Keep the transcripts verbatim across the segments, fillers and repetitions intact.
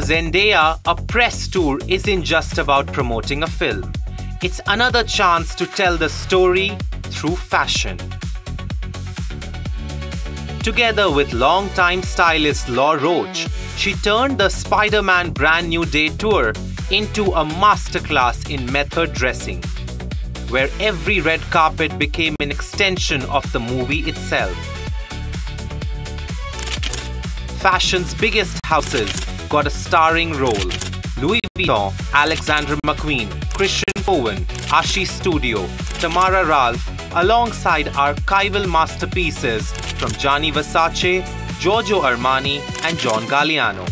Zendaya, a press tour isn't just about promoting a film. It's another chance to tell the story through fashion. Together with longtime stylist Law Roach, she turned the Spider-Man Brand New Day tour into a masterclass in method dressing, where every red carpet became an extension of the movie itself. Fashion's biggest houses got a starring role. Louis Vuitton, Alexander McQueen, Christian Cowan, Ashi Studio, Tamara Ralph, alongside archival masterpieces from Gianni Versace, Giorgio Armani and John Galliano.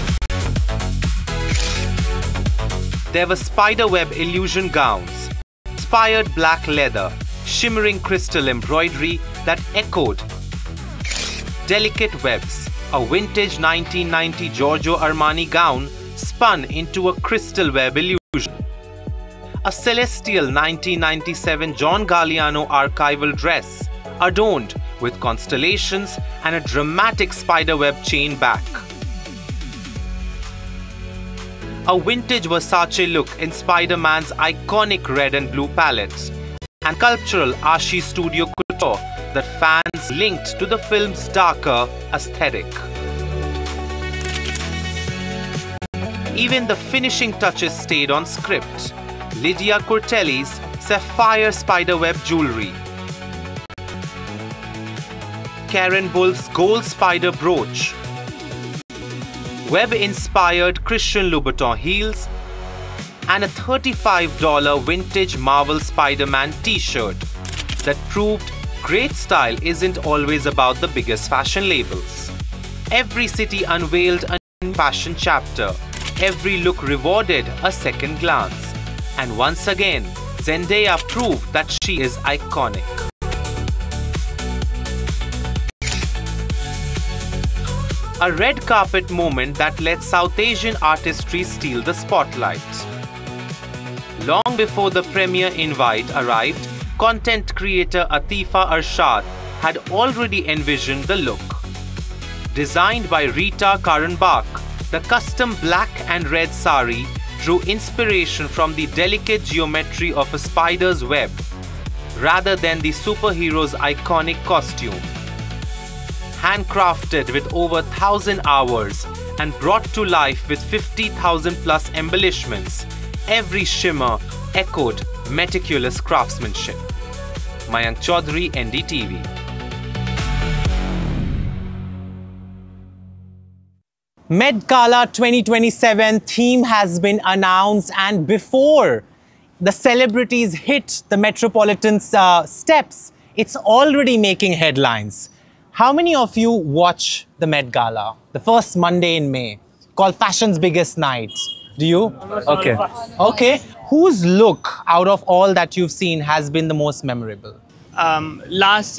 There were spiderweb illusion gowns, inspired black leather, shimmering crystal embroidery that echoed delicate webs. A vintage nineteen ninety Giorgio Armani gown spun into a crystal web illusion. A celestial nineteen ninety-seven John Galliano archival dress adorned with constellations and a dramatic spiderweb chain back. A vintage Versace look in Spider-Man's iconic red and blue palette, and sculptural Ashi Studio couture that fans linked to the film's darker aesthetic. Even the finishing touches stayed on script. Lydia Curtelli's sapphire spiderweb jewelry, Karen Bull's gold spider brooch, web-inspired Christian Louboutin heels, and a thirty-five dollar vintage Marvel Spider-Man t-shirt that proved great style isn't always about the biggest fashion labels. Every city unveiled a new fashion chapter. Every look rewarded a second glance. And once again, Zendaya proved that she is iconic. A red carpet moment that let South Asian artistry steal the spotlight. Long before the premiere invite arrived, content creator Atifa Arshad had already envisioned the look. Designed by Rita Karenbach, the custom black and red sari drew inspiration from the delicate geometry of a spider's web, rather than the superhero's iconic costume. Handcrafted with over one thousand hours and brought to life with fifty thousand plus embellishments, every shimmer echoed meticulous craftsmanship. Mayank Chaudhary, N D T V. Met Gala twenty twenty-seven theme has been announced, and before the celebrities hit the Metropolitan's uh, steps, it's already making headlines. How many of you watch the Met Gala, the first Monday in May, called Fashion's Biggest Night? Do you? Okay. Okay. Whose look out of all that you've seen has been the most memorable? Um, last